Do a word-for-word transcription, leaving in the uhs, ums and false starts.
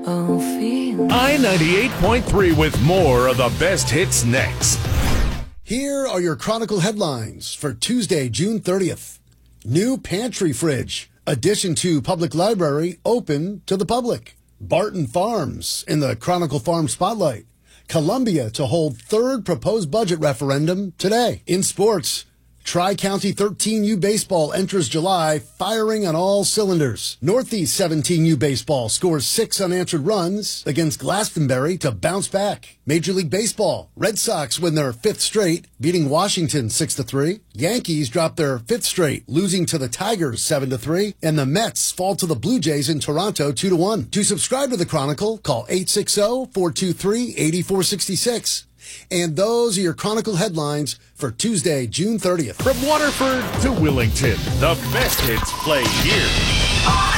Oh, feel. I ninety-eight point three with more of the best hits next. Here are your Chronicle headlines for Tuesday, June thirtieth. New pantry fridge. Addition to public library open to the public. Barton Farms in the Chronicle Farm Spotlight. Columbia to hold third proposed budget referendum today. In sports, Tri-County thirteen U baseball enters July, firing on all cylinders. Northeast seventeen U baseball scores six unanswered runs against Glastonbury to bounce back. Major League Baseball, Red Sox win their fifth straight, beating Washington six to three. Yankees drop their fifth straight, losing to the Tigers seven to three. And the Mets fall to the Blue Jays in Toronto two to one. To subscribe to the Chronicle, call eight six zero, four two three, eight four six six. And those are your Chronicle headlines for Tuesday, June thirtieth. From Waterford to Willington, the best hits play here.